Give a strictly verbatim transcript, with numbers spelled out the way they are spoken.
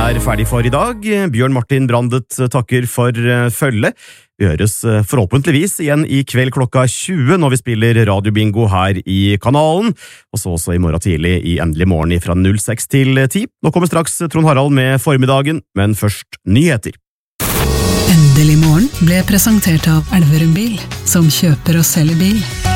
er ferdig for i dag. Bjørn Martin Brandet takker for følge. Vi høres forhåpentligvis igjen i kveld klokka tjue når vi spiller radiobingo her i kanalen, og så også i morgen tidlig i Endelig morgen fra null seks til ti. Nå kommer straks Trond Harald med formiddagen, men først nyheter. Endelig morgen ble presentert av Elverum Bil, som kjøper og selger bil.